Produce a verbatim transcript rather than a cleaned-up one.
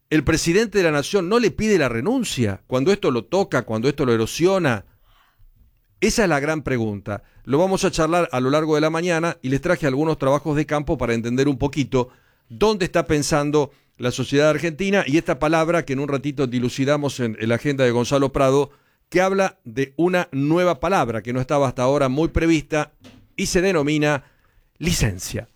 el presidente de la nación no le pide la renuncia cuando esto lo toca, cuando esto lo erosiona. Esa es la gran pregunta. Lo vamos a charlar a lo largo de la mañana y les traje algunos trabajos de campo para entender un poquito dónde está pensando la sociedad argentina y esta palabra que en un ratito dilucidamos en, en la agenda de Gonzalo Prado, que habla de una nueva palabra que no estaba hasta ahora muy prevista y se denomina licencia.